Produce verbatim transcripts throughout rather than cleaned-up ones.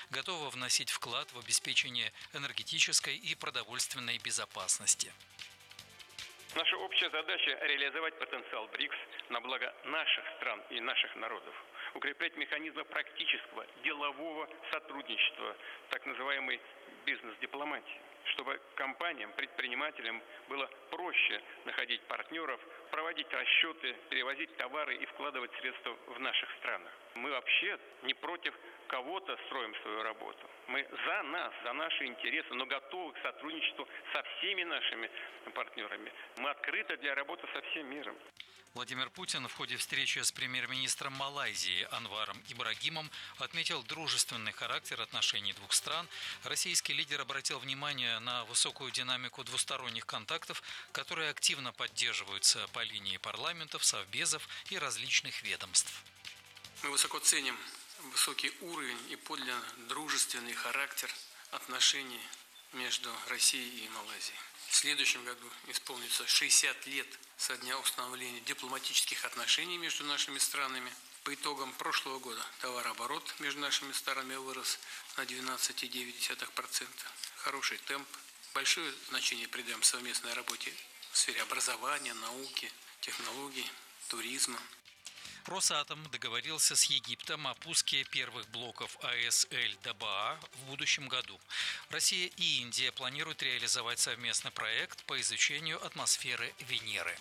готова вносить вклад в обеспечение энергетической и продовольственной безопасности. Наша общая задача – реализовать потенциал БРИКС на благо наших стран и наших народов, укреплять механизмы практического делового сотрудничества, так называемой бизнес-дипломатии, чтобы компаниям, предпринимателям было проще находить партнеров, проводить расчеты, перевозить товары и вкладывать средства в наших странах. Мы вообще не против кого-то строим свою работу. Мы за нас, за наши интересы, но готовы к сотрудничеству со всеми нашими партнерами. Мы открыты для работы со всем миром. Владимир Путин в ходе встречи с премьер-министром Малайзии Анваром Ибрагимом отметил дружественный характер отношений двух стран. Российский лидер обратил внимание на высокую динамику двусторонних контактов, которые активно поддерживаются по линии парламентов, совбезов и различных ведомств. Мы высоко ценим высокий уровень и подлинно дружественный характер отношений между Россией и Малайзией. В следующем году исполнится шестьдесят лет со дня установления дипломатических отношений между нашими странами. По итогам прошлого года товарооборот между нашими странами вырос на двенадцать целых девять десятых процента. Хороший темп. Большое значение придаем совместной работе в сфере образования, науки, технологий, туризма. Росатом договорился с Египтом о пуске первых блоков АЭС Эль-Дабаа в будущем году. Россия и Индия планируют реализовать совместный проект по изучению атмосферы Венеры.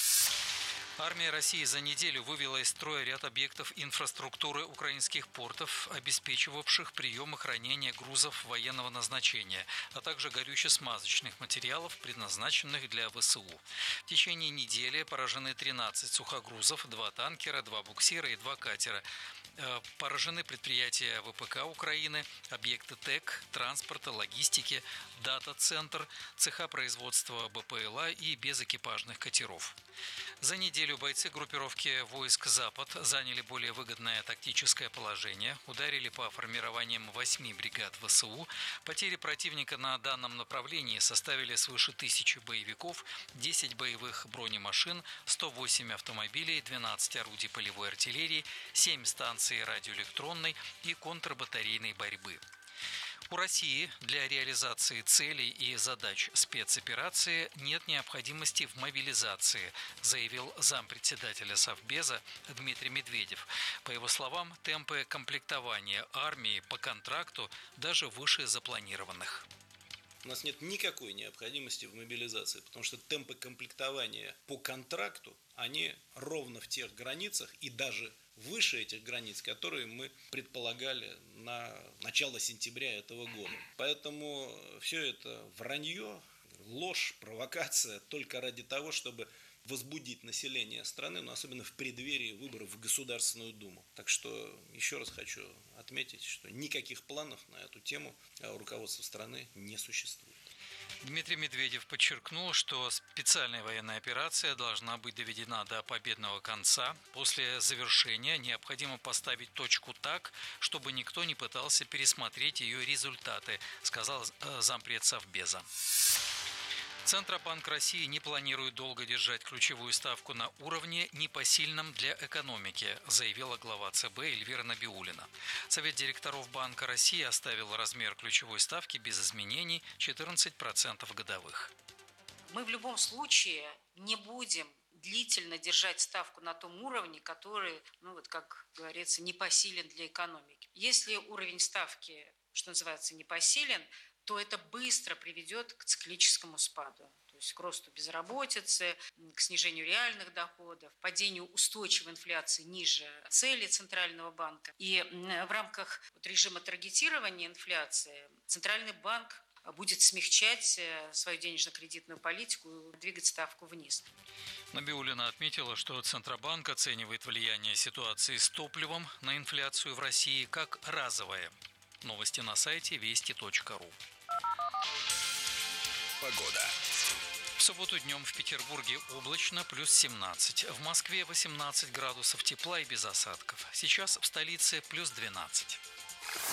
Армия России за неделю вывела из строя ряд объектов инфраструктуры украинских портов, обеспечивавших прием и хранение грузов военного назначения, а также горюче-смазочных материалов, предназначенных для ВСУ. В течение недели поражены тринадцать сухогрузов, два танкера, два буксира и два катера. Поражены предприятия ВПК Украины, объекты ТЭК, транспорта, логистики, дата-центр, цеха производства БПЛА и безэкипажных катеров. За неделю бойцы группировки войск «Запад» заняли более выгодное тактическое положение, ударили по формированиям восьми бригад ВСУ. Потери противника на данном направлении составили свыше тысячи боевиков, десять боевых бронемашин, сто восемь автомобилей, двенадцать орудий полевой артиллерии, семь станций радиоэлектронной и контрбатарейной борьбы. У России для реализации целей и задач спецоперации нет необходимости в мобилизации, заявил зампредседателя Совбеза Дмитрий Медведев. По его словам, темпы комплектования армии по контракту даже выше запланированных. У нас нет никакой необходимости в мобилизации, потому что темпы комплектования по контракту, они ровно в тех границах и даже выше этих границ, которые мы предполагали на начало сентября этого года. Поэтому все это вранье, ложь, провокация только ради того, чтобы возбудить население страны, но особенно в преддверии выборов в Государственную Думу. Так что еще раз хочу отметить, что никаких планов на эту тему у руководства страны не существует. Дмитрий Медведев подчеркнул, что специальная военная операция должна быть доведена до победного конца. После завершения необходимо поставить точку так, чтобы никто не пытался пересмотреть ее результаты, сказал зампред Совбеза. Центробанк России не планирует долго держать ключевую ставку на уровне, непосильном для экономики, заявила глава ЦБ Эльвира Набиуллина. Совет директоров Банка России оставил размер ключевой ставки без изменений – четырнадцать процентов годовых. Мы в любом случае не будем длительно держать ставку на том уровне, который, ну вот как говорится, непосилен для экономики. Если уровень ставки, что называется, непосилен, то это быстро приведет к циклическому спаду, то есть к росту безработицы, к снижению реальных доходов, падению устойчивой инфляции ниже цели Центрального банка. И в рамках вот режима таргетирования инфляции Центральный банк будет смягчать свою денежно-кредитную политику и двигать ставку вниз. Набиуллина отметила, что Центробанк оценивает влияние ситуации с топливом на инфляцию в России как разовое. Новости на сайте вести точка ру. Погода. В субботу днем в Петербурге облачно, плюс семнадцать. В Москве восемнадцать градусов тепла и без осадков. Сейчас в столице плюс двенадцать.